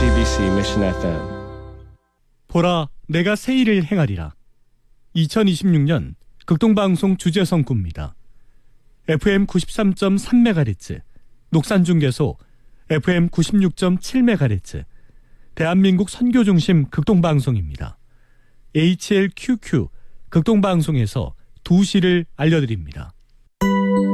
JTBC Mission FM. 보라, 내가 새 일을 행하리라. 2026년 극동방송 주제성구입니다. FM 93.3MHz, 녹산중계소 FM 96.7MHz, 대한민국 선교중심 극동방송입니다. HLQQ 극동방송에서 2시를 알려드립니다.